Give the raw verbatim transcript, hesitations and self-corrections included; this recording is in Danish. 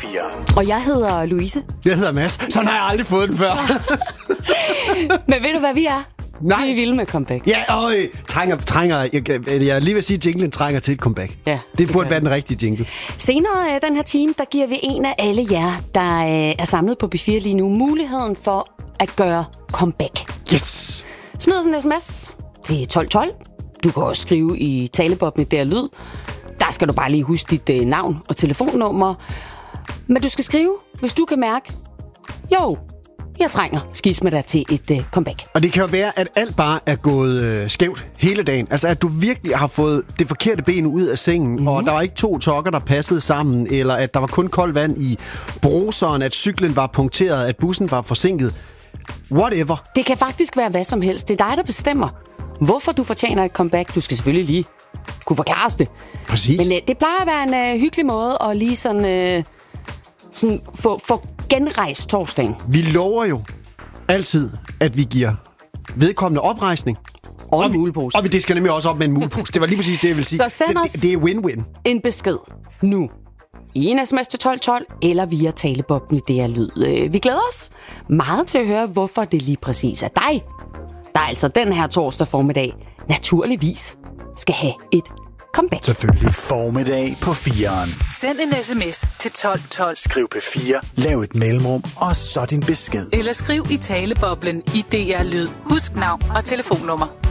firen. Og jeg hedder Louise. Jeg hedder Mads. Sådan har jeg aldrig fået den før. Men ved du, hvad vi er? Nej. Vi er vilde med comeback. Ja, øj, trænger, trænger, jeg, jeg lige vil sige, at jinglen trænger til et comeback. Ja, det, det burde være den rigtige jingle. Senere øh, den her time, der giver vi en af alle jer, der øh, er samlet på B fire lige nu, muligheden for at gøre comeback. Yes! Smid os en sms til tolv tolv. Du kan også skrive i taleboblen der lyd. Der skal du bare lige huske dit øh, navn og telefonnummer. Men du skal skrive, hvis du kan mærke, jo, jeg trænger skisme dig til et øh, comeback. Og det kan jo være, at alt bare er gået øh, skævt hele dagen. Altså, at du virkelig har fået det forkerte ben ud af sengen, mm-hmm. og der var ikke to tokker, der passede sammen, eller at der var kun koldt vand i bruseren, at cyklen var punkteret, at bussen var forsinket. Whatever. Det kan faktisk være hvad som helst. Det er dig, der bestemmer, hvorfor du fortjener et comeback. Du skal selvfølgelig lige kunne forklare det. Præcis. Men øh, det plejer at være en øh, hyggelig måde at lige sådan, øh, sådan få, få genrejst torsdagen. Vi lover jo altid, at vi giver vedkommende oprejsning. Og, og en vi, mulepose. Og vi, det skal nemlig også op med en mulepose. Det var lige præcis det, jeg ville sige. Så send os det, det er win-win. en besked nu. I en sms til tolv tolv, eller via taleboblen i D R Lyd. Vi glæder os meget til at høre, hvorfor det lige præcis er dig, der altså den her torsdag formiddag naturligvis skal have et comeback. Selvfølgelig. Formiddag på firen. Send en sms til tolv tolv. Skriv P fire, lav et mellemrum, og så din besked. Eller skriv i taleboblen i D R Lyd. Husk navn og telefonnummer.